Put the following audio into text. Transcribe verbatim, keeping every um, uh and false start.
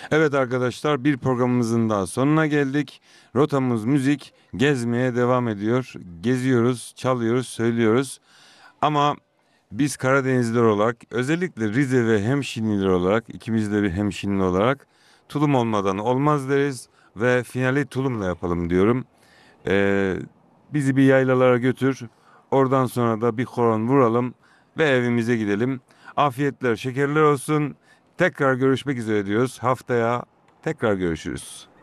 Evet arkadaşlar, bir programımızın daha sonuna geldik. Rotamız müzik, gezmeye devam ediyor. Geziyoruz, çalıyoruz, söylüyoruz. Ama biz Karadenizliler olarak, özellikle Rize ve hemşinliler olarak, ikimiz de bir hemşinli olarak tulum olmadan olmaz deriz ve finali tulumla yapalım diyorum. Ee, Bizi bir yaylalara götür. Oradan sonra da bir horon vuralım ve evimize gidelim. Afiyetler, şekerler olsun. Tekrar görüşmek üzere diyoruz. Haftaya tekrar görüşürüz.